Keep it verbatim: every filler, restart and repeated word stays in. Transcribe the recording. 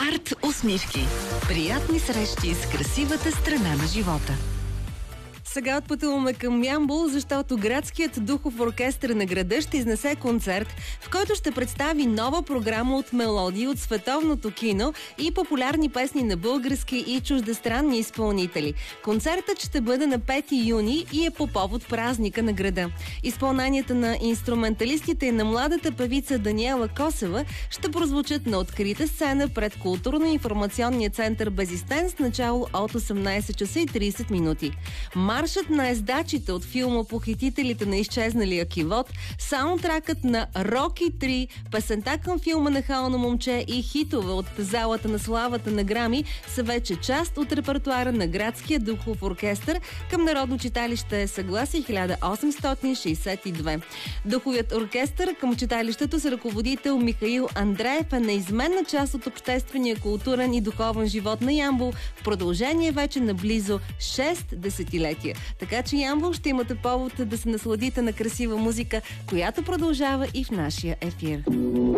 Арт усмивки. Приятни срещи с красивата страна на живота. Сега отпътуваме към Ямбол, защото градският духов оркестър на града ще изнесе концерт, в който ще представи нова програма от мелодии от световното кино и популярни песни на български и чуждестранни изпълнители. Концертът ще бъде на пети юни и е по повод празника на града. Изпълненията на инструменталистите и на младата певица Даниела Косева ще прозвучат на открита сцена пред културно-информационния център Безистен с начало от осемнайсет часа и трийсет минути. Маршът на ездачите от филма "Похитителите на изчезналия кивот", саундтракът на Роки три, песента към филма "Нахално момче" и хитове от залата на славата на Грами са вече част от репертуара на градския духов оркестър към Народно читалище Съгласие хиляда осемстотин шейсет и две. Духовият оркестър към читалището с ръководител Михаил Андреев е неизменна част от обществения, културен и духовен живот на Ямбол в продължение вече на близо шест десетилетия. Така че Ямбол ще имате повод да се насладите на красива музика, която продължава и в нашия ефир.